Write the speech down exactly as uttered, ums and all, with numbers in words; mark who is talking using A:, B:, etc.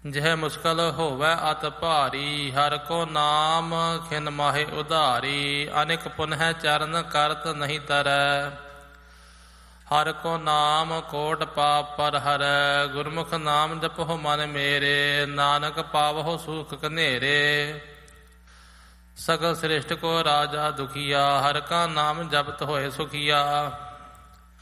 A: ਜਿਹ ਮੁਸ਼ਕਲ ਹੋਵੈ ਅਤ ਭਾਰੀ, ਹਰ ਕੋ ਨਾਮ ਖਿਨ ਮਾਹੇ ਉਧਾਰੀ। ਅਨਿਕ ਪੁਨਹ ਚਰਨ ਕਰਤ ਨਹੀਂ ਤਰੈ, ਹਰ ਕੋ ਨਾਮ ਕੋਟ ਪਾਪ ਪਰ ਹਰੈ। ਗੁਰਮੁਖ ਨਾਮ ਜਪਹੁ ਮਨ ਮੇਰੇ, ਨਾਨਕ ਪਾਵਹੁ ਸੁਖ ਘਨੇਰੇ। ਸਗਲ ਸ੍ਰਿਸ਼ਟ ਕੋ ਰਾਜਾ ਦੁਖੀਆ, ਹਰ ਕਾ ਨਾਮ ਜਪਤ ਹੋਏ ਸੁਖੀਆ।